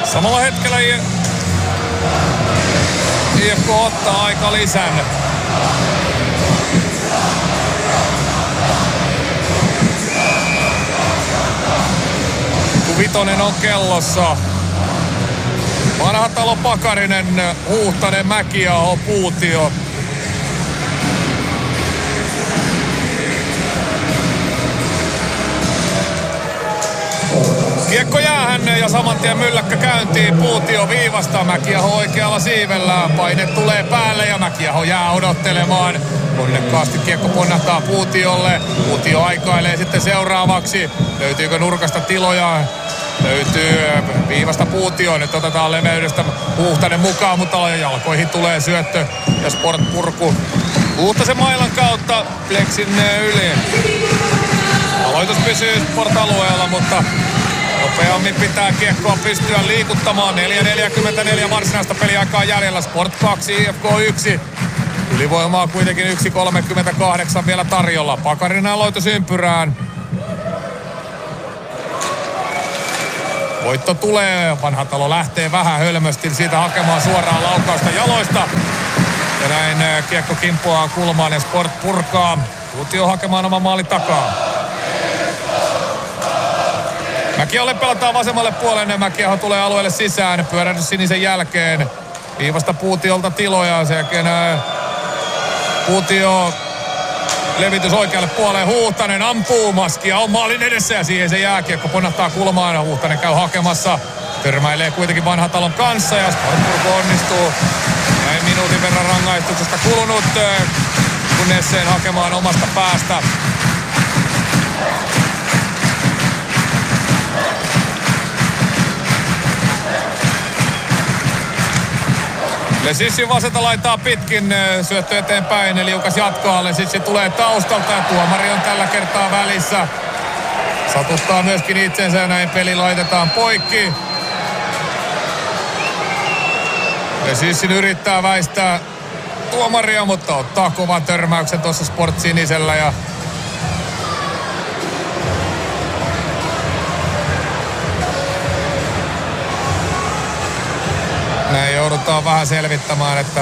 Samalla hetkellä IFK ottaa aika lisän. Vitonen on kellossa. Vanhatalo, Pakarinen, Huuhtanen, Mäkiaho, Puutio. Kiekko jäähän ja saman tien mylläkkä käyntiin. Puutio viivasta, Mäkiaho oikealla siivellä. Paine tulee päälle ja Mäkiaho jää odottelemaan. Onnekkaasti kiekko ponnahtaa Puutiolle. Puutio aikailee sitten seuraavaksi. Löytyykö nurkasta tiloja? Löytyy viivasta Puutio. Nyt otetaan leveydestä Huuhtanen mukaan, mutta jalkoihin tulee syöttö ja Sport purku. Huuhtasen mailan kautta Plexin yli. Aloitus pysyy Sport-alueella, mutta nopeammin pitää kiekkoa pystyä liikuttamaan. 4.44 varsinaista peliaikaa jäljellä. Sport 2, IFK 1. Ylivoimaa kuitenkin 1.38 vielä tarjolla. Pakarinen aloitus ympyrään. Voitto tulee. Vanhatalo lähtee vähän hölmösti siitä hakemaan suoraan laukausta jaloista. Ja näin kiekko kimpoaa kulmaan ja Sport purkaa. Puutio hakemaan oman maalin takaa. Mäkiaholle pelataan vasemmalle puolelle. Mäkiaho tulee alueelle sisään. Pyörähdys sinisen jälkeen. Viivasta Puutiolta tiloja. Sen jälkeen Puutio levitys oikealle puolelle. Huuhtanen ampuu. Maskia on maalin edessä ja siihen se jääkiekko ponnahtaa kulmaan. Huuhtanen käy hakemassa. Törmäilee kuitenkin Vanhatalon kanssa ja Sport-purku onnistuu. Näin minuutin verran rangaistuksesta kulunut, kun Nesseen hakemaan omasta päästä. Lesissin vasenta laitaa pitkin, syöttö eteenpäin, eli Liukas jatkoa. Lesissi tulee taustalta ja tuomari on tällä kertaa välissä. Satuttaa myöskin itsensä ja näin peli laitetaan poikki. Lesissin yrittää väistää tuomaria, mutta ottaa kovan törmäyksen tuossa Sport sinisellä ja näin joudutaan vähän selvittämään, että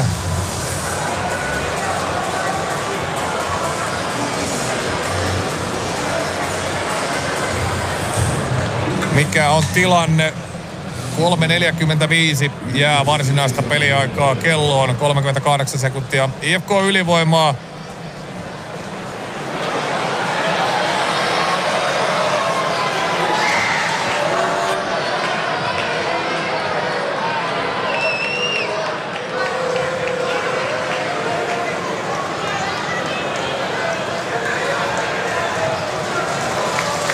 mikä on tilanne. 3.45 jää varsinaista peliaikaa kelloon, 38 sekuntia. IFK ylivoimaa.